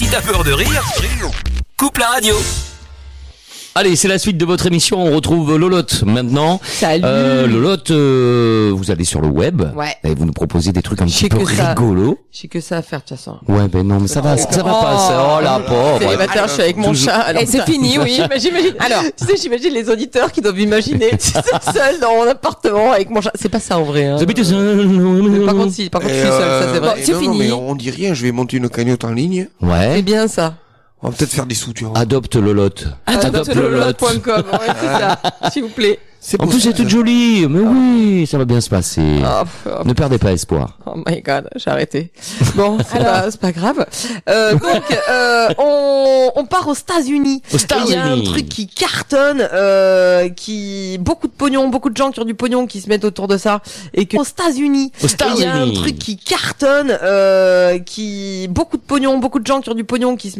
T'as peur de rire? Coupe la radio. Allez, c'est la suite de votre émission. On retrouve Lolotte maintenant. Salut. Lolotte, vous allez sur le web. Ouais. Et vous nous proposez des trucs un petit J'ai peu que ça. rigolos. J'ai que ça à faire de toute façon. Ouais, ben non, mais ça va passer. Oh la pauvre. Célibataire, je suis avec mon chat. Alors, c'est fini, oui. J'imagine. Alors, tu sais, j'imagine les auditeurs qui doivent imaginer seul dans mon appartement avec mon chat. C'est pas ça en vrai. Hein. Vous habitez Par contre, si. Par contre, je suis seul. Ça, c'est vrai. C'est non, fini. mais on dit rien, je vais monter une cagnotte en ligne. C'est Ouais. bien ça. On va peut-être faire des sous, tu vois. Adopte Lolotte. Adoptelolotte.com. Ouais, c'est ça. S'il vous plaît. C'est En pour plus, ça. c'est toute jolie. Mais oui, ça va bien se passer. Ne perdez pas espoir. Oh my god, j'ai arrêté. Bon, c'est pas grave. On part aux États-Unis. Aux États-Unis. Il y a un truc qui cartonne, beaucoup de pognon, beaucoup de gens qui ont du pognon qui se mettent autour de ça, et que aux États-Unis. Il y a un truc qui cartonne, beaucoup de pognon, beaucoup de gens qui ont du pognon qui se